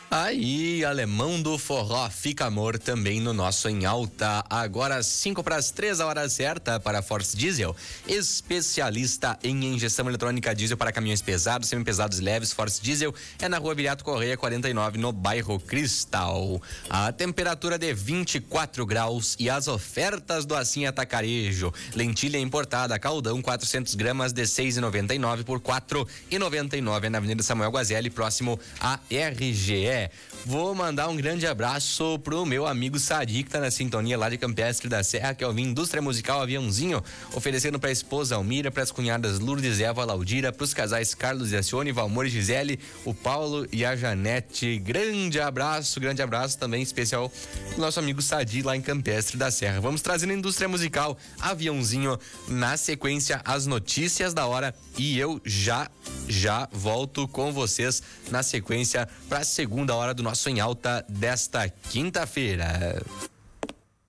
Aí, Alemão do Forró, Fica Amor também no nosso Em Alta. Agora 5 para as 3, a hora certa para Force Diesel. Especialista em injeção eletrônica diesel para caminhões pesados, semi-pesados e leves. Force Diesel é na rua Viriato Correia 49, no bairro Cristal. A temperatura de 24 graus e as ofertas do Assim Atacarejo. Lentilha importada, caldão 400 gramas de 6,99 por 4,99 na Avenida Samuel Guazelli, próximo à RGE. Vou mandar um grande abraço pro meu amigo Sadi, que tá na sintonia lá de Campestre da Serra, que é o Indústria Musical Aviãozinho, oferecendo pra esposa Almira, pras cunhadas Lourdes, Eva, Laudira, pros casais Carlos e Acione, Valmor e Gisele, o Paulo e a Janete. Grande abraço também especial pro nosso amigo Sadi lá em Campestre da Serra. Vamos trazendo a Indústria Musical Aviãozinho, na sequência as notícias da hora, e eu já volto com vocês na sequência para a segunda hora do nosso Em Alta desta quinta-feira.